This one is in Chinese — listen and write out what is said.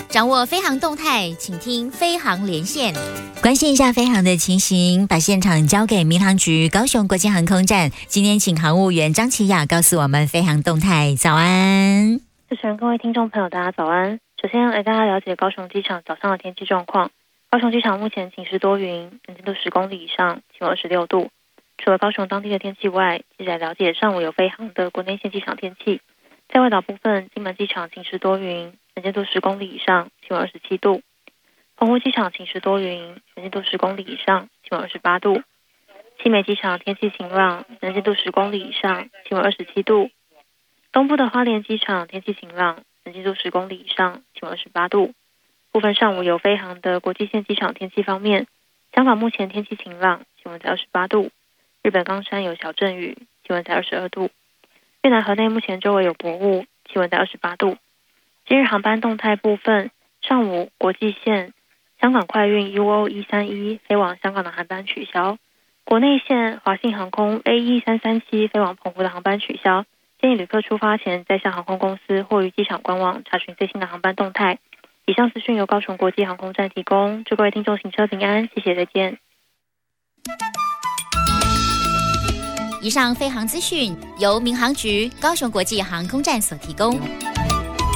掌握飞航动态，请听飞航连线。 关心一下飞航的情形，把现场交给民航局高雄国际航空站。今天请航务员张琪雅告诉我们飞航动态。早安， 主持人，各位听众朋友，大家早安。首先来大家了解高雄机场早上的天气状况。高雄机场目前晴时多云，能见度10公里以上，气温26度。除了高雄当地的天气外，接着来了解上午有飞航的国内线机场天气。在外岛部分，金门机场晴时多云，能见度10公里以上，气温27度。澎湖机场晴时多云，能见度10公里以上，气温28度。七美机场天气晴朗，能见度10公里以上，气温27度。东部的花莲机场天气晴朗，能见度10公里以上，气温28度。部分上午有飞航的国际线机场天气方面，香港目前天气晴朗，气温在28度。日本冈山有小阵雨，气温在22度。越南河内目前周围有薄雾，气温在28度。今日航班动态部分，上午国际线香港快运 UO131 飞往香港的航班取消，国内线华信航空 A1337 飞往澎湖的航班取消。建议旅客出发前再向航空公司或于机场官网查询最新的航班动态。以上资讯由高雄国际航空站提供，祝各位听众行车平安，谢谢，再见。 以上飞航资讯由民航局高雄国际航空站所提供。